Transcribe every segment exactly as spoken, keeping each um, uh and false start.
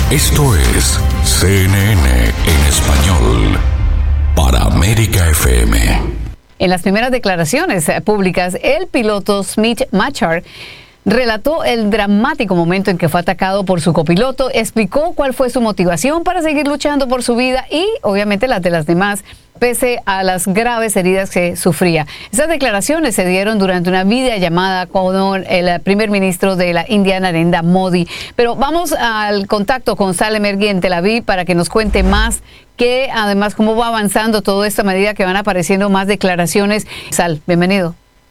Esto es C N N en español para América F M. En las primeras declaraciones públicas, el piloto Smith Machar relató el dramático momento en que fue atacado por su copiloto, explicó cuál fue su motivación para seguir luchando por su vida y, obviamente, las de las demás, pese a las graves heridas que sufría. Esas declaraciones se dieron durante una videollamada con el primer ministro de la India, Narendra Modi. Pero vamos al contacto con Sal Emergui en Tel Aviv para que nos cuente más, que además cómo va avanzando todo esto a medida que van apareciendo más declaraciones. Sal, bienvenido.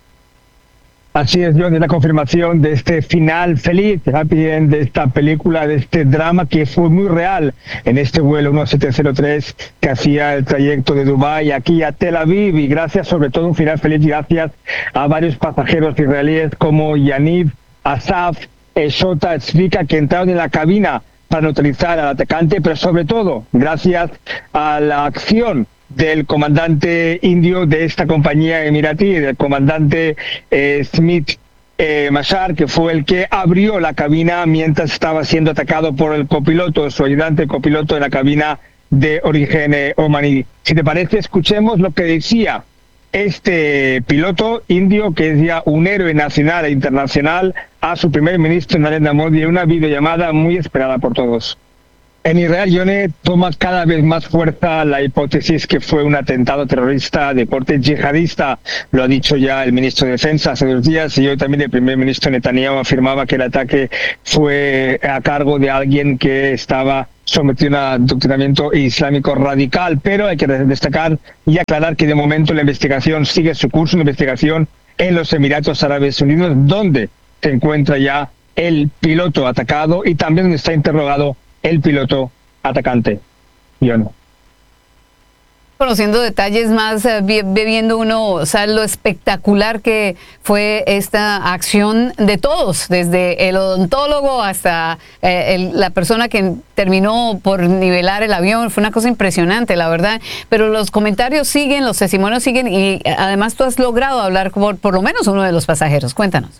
Así es, John, es la confirmación de este final feliz, happy end, de esta película, de este drama que fue muy real en este vuelo diecisiete cero tres que hacía el trayecto de Dubái aquí a Tel Aviv, y gracias, sobre todo un final feliz, gracias a varios pasajeros israelíes como Yaniv, Asaf, Shota, Tzvika, que entraron en la cabina para neutralizar al atacante, pero sobre todo gracias a la acción del comandante indio de esta compañía emiratí, del comandante eh, Smith eh, Machar, que fue el que abrió la cabina mientras estaba siendo atacado por el copiloto, su ayudante copiloto en la cabina de origen eh, omaní. Si te parece, escuchemos lo que decía este piloto indio, que es ya un héroe nacional e internacional, a su primer ministro Narendra Modi en una videollamada muy esperada por todos. En Israel, Yone, toma cada vez más fuerza la hipótesis que fue un atentado terrorista de corte yihadista. Lo ha dicho ya el ministro de Defensa hace dos días, y hoy también el primer ministro Netanyahu afirmaba que el ataque fue a cargo de alguien que estaba sometido a un adoctrinamiento islámico radical. Pero hay que destacar y aclarar que de momento la investigación sigue su curso, una investigación en los Emiratos Árabes Unidos, donde se encuentra ya el piloto atacado y también donde está interrogado el piloto atacante. Yo no. Conociendo detalles más, eh, viendo uno, o sea, lo espectacular que fue esta acción de todos, desde el odontólogo hasta eh, el, la persona que terminó por nivelar el avión. Fue una cosa impresionante, la verdad. Pero los comentarios siguen, los testimonios siguen, y además tú has logrado hablar por, por lo menos uno de los pasajeros. Cuéntanos.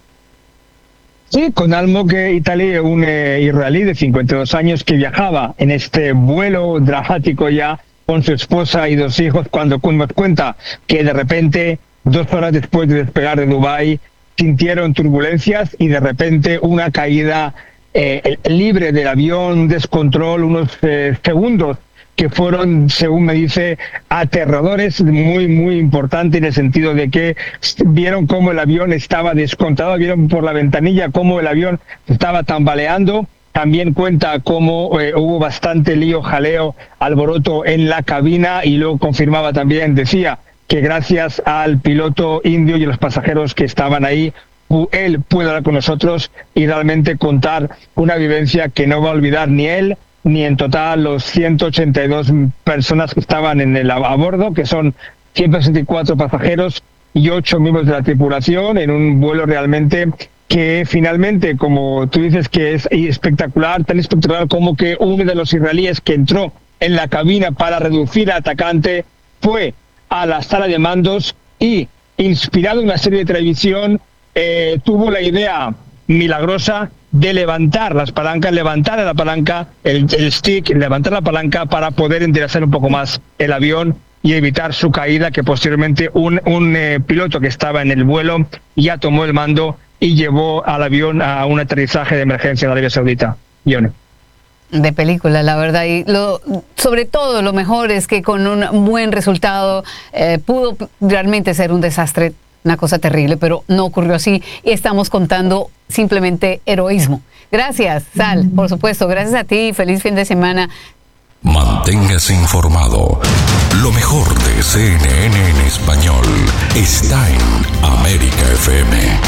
Sí, con Almog Itali, un eh, israelí de cincuenta y dos años que viajaba en este vuelo dramático ya con su esposa y dos hijos, cuando nos cuenta que de repente, dos horas después de despegar de Dubái, sintieron turbulencias y de repente una caída eh, libre del avión, un descontrol, unos eh, segundos que fueron, según me dice, aterradores, muy, muy importante en el sentido de que vieron cómo el avión estaba descontrolado, vieron por la ventanilla cómo el avión estaba tambaleando. También cuenta cómo eh, hubo bastante lío, jaleo, alboroto en la cabina, y luego confirmaba también, decía, que gracias al piloto indio y a los pasajeros que estaban ahí, él puede hablar con nosotros y realmente contar una vivencia que no va a olvidar ni él, ni en total los ciento ochenta y dos personas que estaban en el a bordo, que son ciento sesenta y cuatro pasajeros y ocho miembros de la tripulación, en un vuelo realmente que finalmente, como tú dices, que es espectacular, tan espectacular como que uno de los israelíes que entró en la cabina para reducir al atacante fue a la sala de mandos y, inspirado en una serie de televisión, eh, tuvo la idea milagrosa de levantar las palancas, levantar la palanca, el, el stick, levantar la palanca para poder enderezar un poco más el avión y evitar su caída, que posteriormente un, un eh, piloto que estaba en el vuelo ya tomó el mando y llevó al avión a un aterrizaje de emergencia en Arabia Saudita. Yone. De película, la verdad, y lo, sobre todo lo mejor es que con un buen resultado eh, pudo realmente ser un desastre, una cosa terrible, pero no ocurrió así, y estamos contando simplemente heroísmo. Gracias, Sal, por supuesto, gracias a ti, feliz fin de semana. Manténgase informado. Lo mejor de C N N en español está en América F M.